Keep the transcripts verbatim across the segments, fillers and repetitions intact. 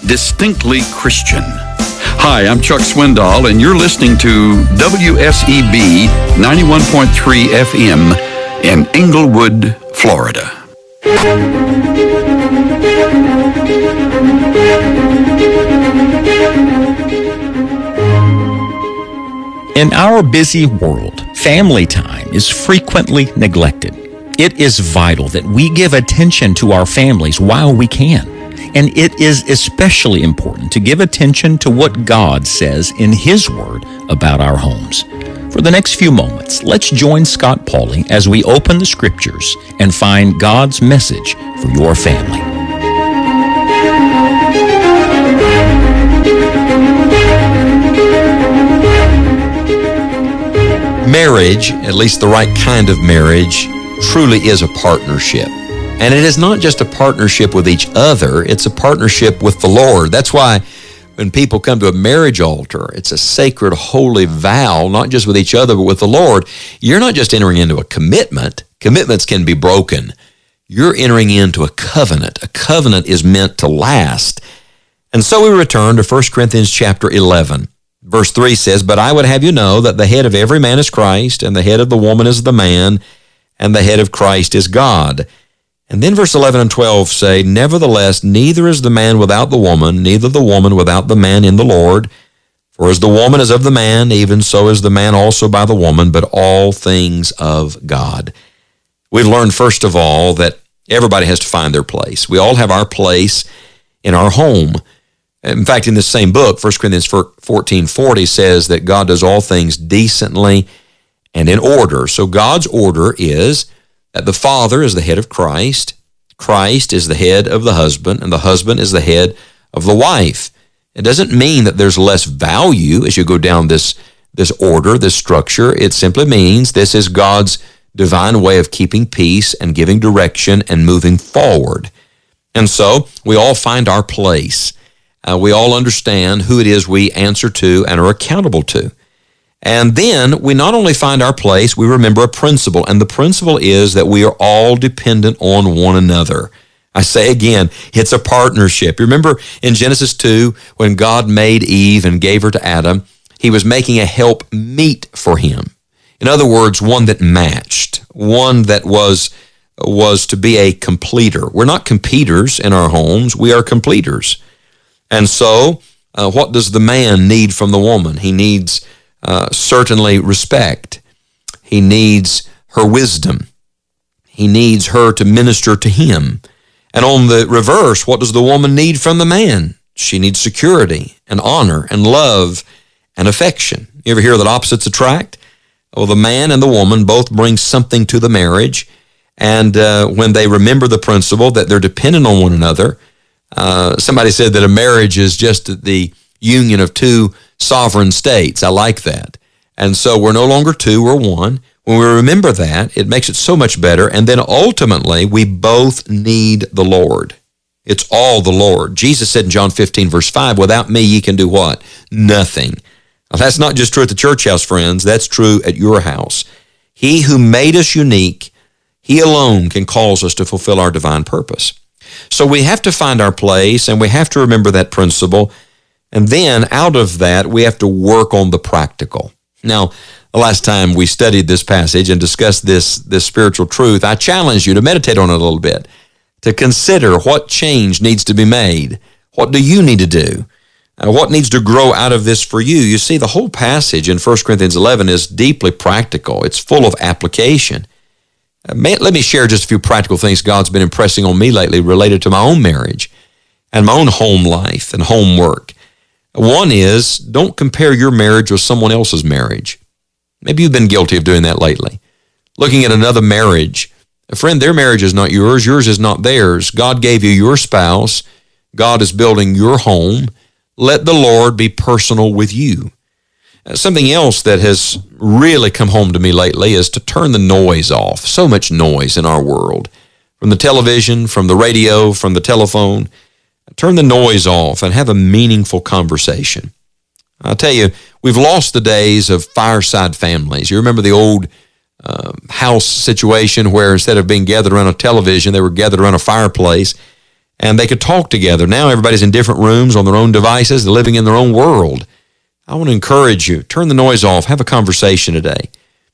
distinctly Christian. Hi, I'm Chuck Swindoll, and you're listening to W S E B ninety-one point three F M in Englewood, Florida. In our busy world, family time is frequently neglected. It is vital that we give attention to our families while we can. And it is especially important to give attention to what God says in His Word about our homes. For the next few moments, let's join Scott Pauley as we open the Scriptures and find God's message for your family. Marriage, at least the right kind of marriage, truly is a partnership. And it is not just a partnership with each other, it's a partnership with the Lord. That's why when people come to a marriage altar, it's a sacred, holy vow, not just with each other, but with the Lord. You're not just entering into a commitment. Commitments can be broken. You're entering into a covenant. A covenant is meant to last. And so we return to First Corinthians chapter eleven. Verse three says, "But I would have you know that the head of every man is Christ, and the head of the woman is the man, and the head of Christ is God." And then verse eleven and twelve say, "Nevertheless, neither is the man without the woman, neither the woman without the man in the Lord. For as the woman is of the man, even so is the man also by the woman, but all things of God." We've learned, first of all, that everybody has to find their place. We all have our place in our home. In fact, in this same book, First Corinthians fourteen forty says that God does all things decently and in order. So God's order is that the father is the head of Christ, Christ is the head of the husband, and the husband is the head of the wife. It doesn't mean that there's less value as you go down this, this order, this structure. It simply means this is God's divine way of keeping peace and giving direction and moving forward. And so we all find our place. Uh, we all understand who it is we answer to and are accountable to. And then we not only find our place, we remember a principle, and the principle is that we are all dependent on one another. I say again, it's a partnership. You remember in Genesis two, when God made Eve and gave her to Adam, He was making a help meet for him. In other words, one that matched, one that was, was to be a completer. We're not competers in our homes, we are completers. And so, uh, what does the man need from the woman? He needs uh, certainly respect. He needs her wisdom. He needs her to minister to him. And on the reverse, what does the woman need from the man? She needs security and honor and love and affection. You ever hear that opposites attract? Well, the man and the woman both bring something to the marriage. And uh, when they remember the principle that they're dependent on one another, Uh, somebody said that a marriage is just the union of two sovereign states. I like that. And so we're no longer two, we're one. When we remember that, it makes it so much better. And then ultimately, we both need the Lord. It's all the Lord. Jesus said in John fifteen, verse five, "Without me, ye can do what? Nothing." Now, that's not just true at the church house, friends. That's true at your house. He who made us unique, He alone can cause us to fulfill our divine purpose. So we have to find our place, and we have to remember that principle. And then out of that, we have to work on the practical. Now, the last time we studied this passage and discussed this, this spiritual truth, I challenged you to meditate on it a little bit, to consider what change needs to be made. What do you need to do? Uh, what needs to grow out of this for you? You see, the whole passage in First Corinthians eleven is deeply practical. It's full of application. Uh, may, let me share just a few practical things God's been impressing on me lately related to my own marriage and my own home life and homework. One is, don't compare your marriage with someone else's marriage. Maybe you've been guilty of doing that lately. Looking at another marriage. A friend, their marriage is not yours. Yours is not theirs. God gave you your spouse. God is building your home. Let the Lord be personal with you. Uh, something else that has really come home to me lately is to turn the noise off. So much noise in our world. From the television, from the radio, from the telephone. Turn the noise off and have a meaningful conversation. I'll tell you, we've lost the days of fireside families. You remember the old uh, house situation where instead of being gathered around a television, they were gathered around a fireplace. and they could talk together. Now everybody's in different rooms on their own devices. They're living in their own world. I want to encourage you, turn the noise off, have a conversation today.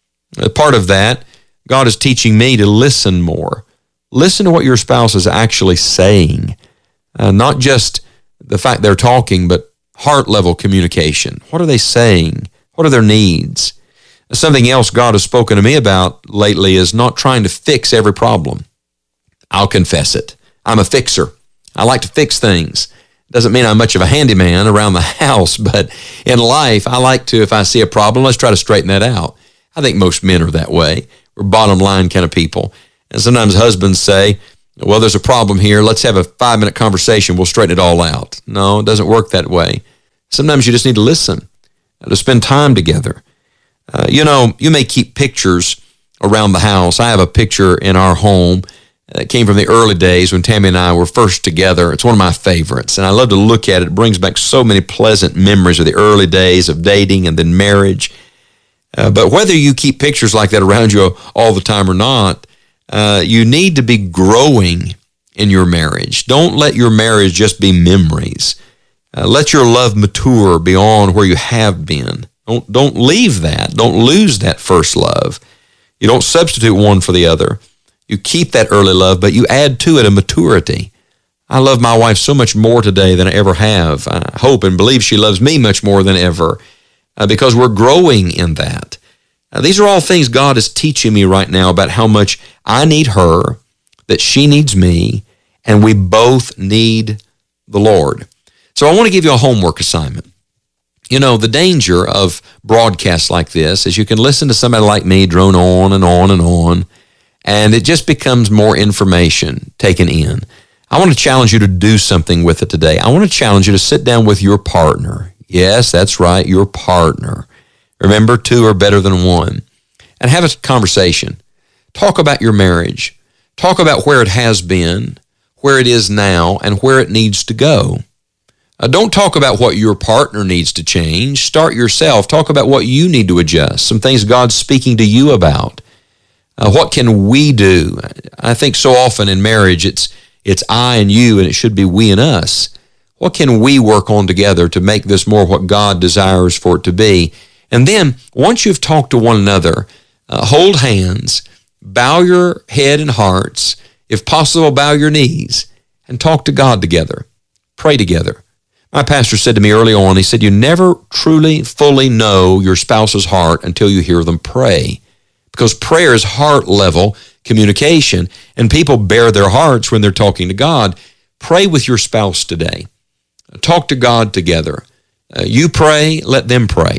As part of that, God is teaching me to listen more. Listen to what your spouse is actually saying, uh, not just the fact they're talking, but heart-level communication. What are they saying? What are their needs? Something else God has spoken to me about lately is not trying to fix every problem. I'll confess it. I'm a fixer. I like to fix things. Doesn't mean I'm much of a handyman around the house, but in life, I like to, if I see a problem, let's try to straighten that out. I think most men are that way. We're bottom line kind of people. And sometimes husbands say, well, there's a problem here. Let's have a five-minute conversation. We'll straighten it all out. No, it doesn't work that way. Sometimes you just need to listen, to spend time together. Uh, you know, you may keep pictures around the house. I have a picture in our home that came from the early days when Tammy and I were first together. It's one of my favorites, and I love to look at it. It brings back so many pleasant memories of the early days of dating and then marriage. Uh, but whether you keep pictures like that around you all the time or not, uh, you need to be growing in your marriage. Don't let your marriage just be memories. Uh, let your love mature beyond where you have been. Don't, don't leave that. Don't lose that first love. You don't substitute one for the other. You keep that early love, but you add to it a maturity. I love my wife so much more today than I ever have. I hope and believe she loves me much more than ever uh, because we're growing in that. Uh, these are all things God is teaching me right now about how much I need her, that she needs me, and we both need the Lord. So I want to give you a homework assignment. You know, the danger of broadcasts like this is you can listen to somebody like me drone on and on and on, and it just becomes more information taken in. I want to challenge you to do something with it today. I want to challenge you to sit down with your partner. Yes, that's right, your partner. Remember, two are better than one. And have a conversation. Talk about your marriage. Talk about where it has been, where it is now, and where it needs to go. Uh, don't talk about what your partner needs to change. Start yourself. Talk about what you need to adjust, some things God's speaking to you about. Uh, what can we do? I think so often in marriage it's it's I and you, and it should be we and us. What can we work on together to make this more what God desires for it to be? And then, once you've talked to one another, uh, hold hands, bow your head and hearts, if possible, bow your knees, and talk to God together. Pray together. My pastor said to me early on, he said, you never truly, fully know your spouse's heart until you hear them pray. Because prayer is heart-level communication, and people bare their hearts when they're talking to God. Pray with your spouse today. Talk to God together. Uh, you pray, let them pray.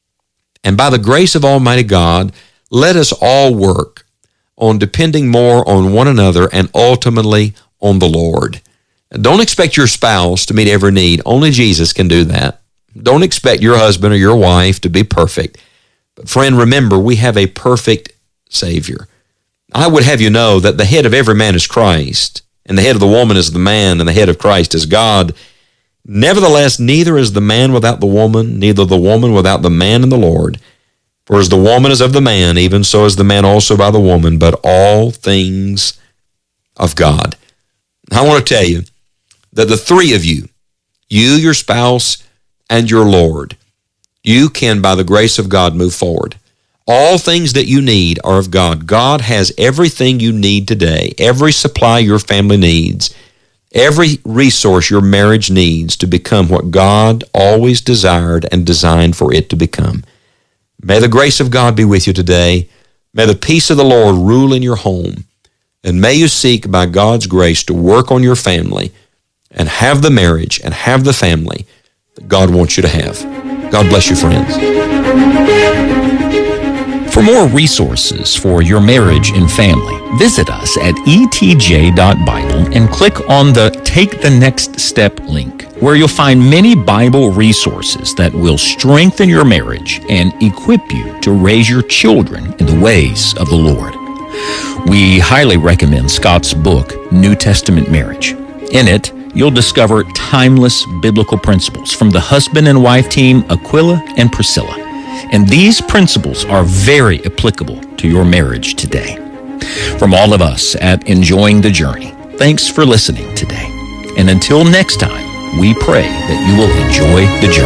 And by the grace of Almighty God, let us all work on depending more on one another and ultimately on the Lord. Don't expect your spouse to meet every need. Only Jesus can do that. Don't expect your husband or your wife to be perfect. But friend, remember, we have a perfect Savior. I would have you know that the head of every man is Christ, and the head of the woman is the man, and the head of Christ is God. Nevertheless, neither is the man without the woman, neither the woman without the man in the Lord. For as the woman is of the man, even so is the man also by the woman, but all things of God. I want to tell you that the three of you, you, your spouse, and your Lord, you can, by the grace of God, move forward. All things that you need are of God. God has everything you need today, every supply your family needs, every resource your marriage needs to become what God always desired and designed for it to become. May the grace of God be with you today. May the peace of the Lord rule in your home. And may you seek by God's grace to work on your family and have the marriage and have the family that God wants you to have. God bless you, friends. For more resources for your marriage and family, visit us at e t j dot bible and click on the Take the Next Step link, where you'll find many Bible resources that will strengthen your marriage and equip you to raise your children in the ways of the Lord. We highly recommend Scott's book, New Testament Marriage. In it, you'll discover timeless biblical principles from the husband and wife team Aquila and Priscilla. And these principles are very applicable to your marriage today. From all of us at Enjoying the Journey, thanks for listening today. And until next time, we pray that you will enjoy the journey.